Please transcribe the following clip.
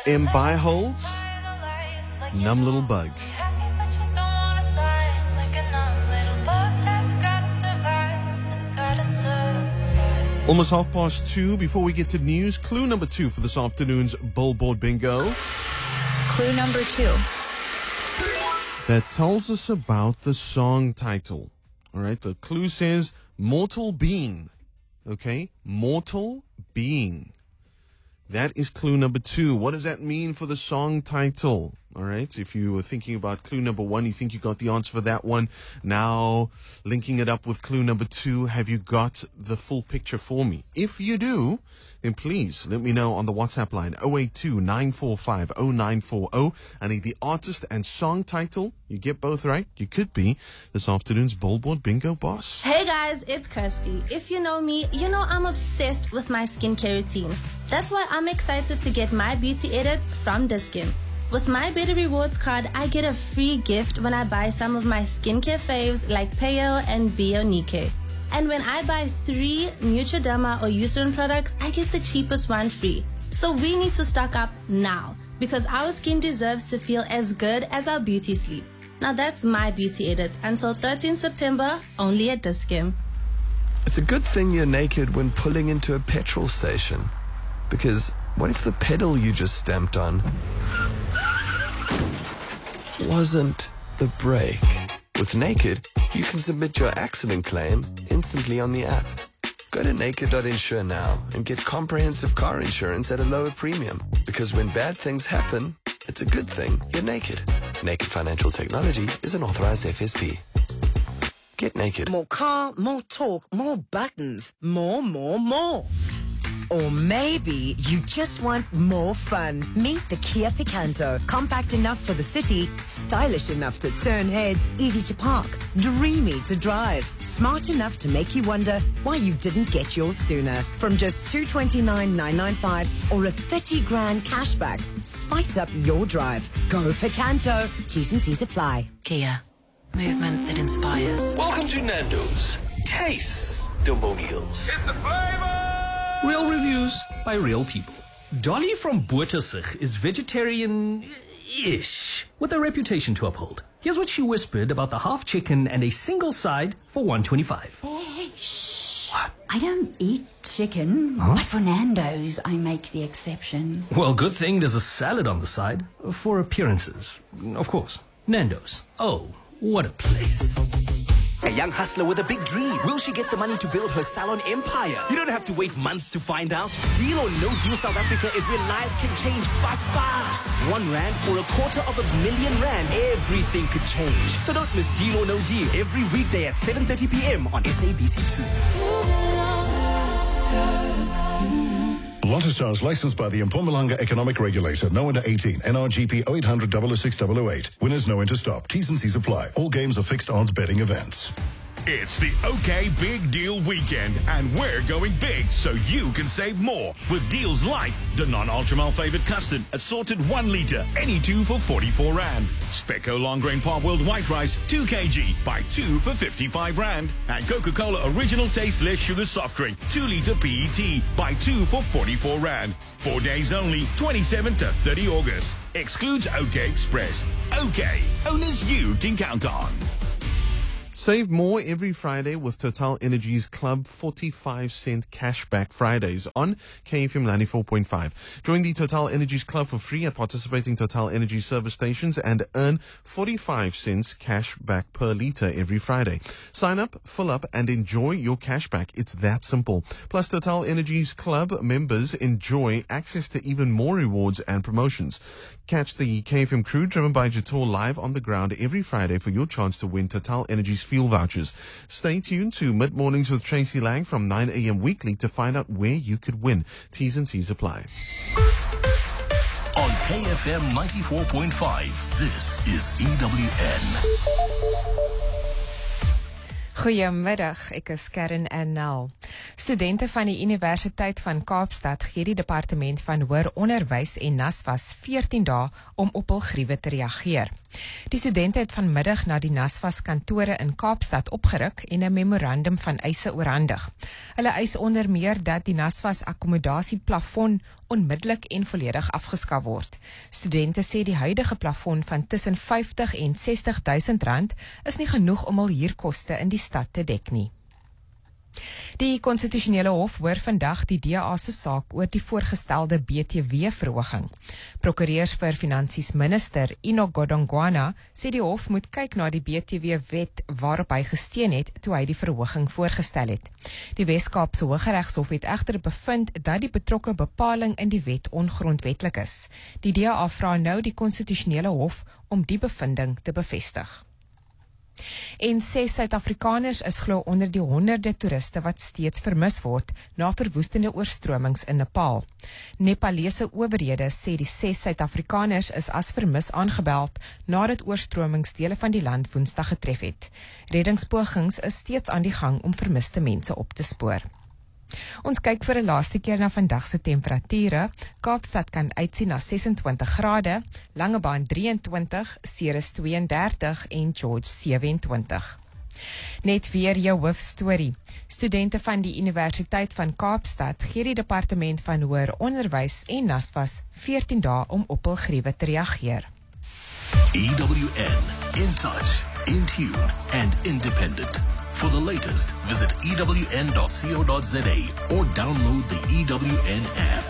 M. Byhold, Numb Little Bug. Almost 2:30. Before we get to news, clue number 2 for this afternoon's Billboard Bingo. Clue number 2. That tells us about the song title. All right, the clue says mortal being. Okay, mortal being. That is clue number 2. What does that mean for the song title? All right. If you were thinking about clue number 1, you think you got the answer for that one. Now, linking it up with clue number 2, have you got the full picture for me? If you do, then please let me know on the WhatsApp line 082-945-0940. I need the artist and song title. You get both right, you could be this afternoon's Billboard Bingo boss. Hey guys, it's Kirsty. If you know me, you know I'm obsessed with my skincare routine. That's why I'm excited to get my beauty edits from Diskin. With my Better Rewards card, I get a free gift when I buy some of my skincare faves like Peo and Bionike. And when I buy 3 Neutroderma or Eucerin products, I get the cheapest one free. So we need to stock up now because our skin deserves to feel as good as our beauty sleep. Now that's my beauty edit until 13 September, only at Dis-Chem. It's a good thing you're naked when pulling into a petrol station. Because what if the pedal you just stamped on wasn't the brake? With Naked, you can submit your accident claim instantly on the app. Go to naked.insure now and get comprehensive car insurance at a lower premium. Because when bad things happen, it's a good thing you're naked. Naked Financial Technology is an authorized FSP. Get naked. More car, more talk, more buttons, more. Or maybe you just want more fun. Meet the Kia Picanto. Compact enough for the city, stylish enough to turn heads, easy to park, dreamy to drive, smart enough to make you wonder why you didn't get yours sooner. From just $229,995 or a 30 grand cashback, spice up your drive. Go Picanto. T's and C's apply. Kia. Movement that inspires. Welcome to Nando's. Taste Domonials. It's the flavor! Real reviews by real people. Dolly from Bottersig is vegetarian-ish, with a reputation to uphold. Here's what she whispered about the half chicken and a single side for $125. What? I don't eat chicken, but for Nando's, I make the exception. Well, good thing there's a salad on the side, for appearances. Of course. Nando's. Oh, what a place. A young hustler with a big dream. Will she get the money to build her salon empire? You don't have to wait months to find out. Deal or No Deal South Africa is where lives can change fast. R1 or R250,000, everything could change. So don't miss Deal or No Deal every weekday at 7:30 p.m. on SABC2. Lotto Stars licensed by the Mpumalanga Economic Regulator. No under 18. NRGP 0800 006 008. Winners know when to stop. T's and C's apply. All games are fixed odds betting events. It's the OK Big Deal Weekend, and we're going big so you can save more with deals like the non-ultra malfavored custard, assorted 1 litre, any 2 for 44 Rand. Specco Long Grain Parboiled White Rice, 2 kg, buy 2 for 55 Rand. And Coca-Cola Original Taste Less Sugar Soft Drink, 2 litre PET, buy 2 for 44 Rand. 4 days only, 27 to 30 August. Excludes OK Express. OK, owners you can count on. Save more every Friday with Total Energy's Club 45-cent cashback Fridays on KFM 94.5. Join the Total Energy's Club for free at participating Total Energy service stations and earn 45 cents cashback per litre every Friday. Sign up, fill up, and enjoy your cashback. It's that simple. Plus, Total Energy's Club members enjoy access to even more rewards and promotions. Catch the KFM crew driven by Jator live on the ground every Friday for your chance to win Total Energy's fuel vouchers. Stay tuned to Mid Mornings with Tracy Lang from 9 a.m. weekly to find out where you could win. T's and C's apply. On KFM 94.5, this is EWN. Goeiemiddag, ek is Karen Ernel. Studente van die Universiteit van Kaapstad gee die Departement van Hoër Onderwys en NSFAS 14 dae om op hul griewe te reageer. Die studente het vanmiddag na die NSFAS kantore in Kaapstad opgeruk en 'n memorandum van eise oorhandig. Hulle eis onder meer dat die NSFAS akkommodasieplafon onmiddellik en volledig afgeskaf word. Studente sê die huidige plafon van tussen 50 en 60.000 rand is nie genoeg om hul huurkoste in die stad te dek nie. Die Konstitusionele Hof hoor vandag die DA se saak oor die voorgestelde BTW-verhoging. Prokureurs vir Finansies Minister Enoch Godongwana sê die Hof moet kyk na die BTW-wet waarop hy gesteun het toe hy die verhoging voorgestel het. Die Wes-Kaapse Hooggeregshof het egter bevind dat die betrokke bepaling in die wet ongrondwetlik is. Die DA vra nou die Konstitusionele Hof om die bevinding te bevestig. En 6 Suid-Afrikaners is glo onder die honderde toeriste wat steeds vermis word na verwoestende oorstromings in Nepal. Nepalese owerhede sê die 6 Suid-Afrikaners is as vermis aangebeld nadat oorstromings dele van die land Woensdag getref het. Reddingspogings is steeds aan die gang om vermiste mense op te spoor. Ons kyk vir 'n laaste keer na vandag se temperature. Kaapstad kan uitsien na 26 grade, Langebaan 23, Ceres 32 en George 27. Net weer jou hoofstorie. Studente van die Universiteit van Kaapstad gee die Departement van Hoër Onderwys en NSFAS 14 dae om op hul griewe te reageer. EWN, in touch, in tune and independent. For the latest, visit ewn.co.za or download the EWN app.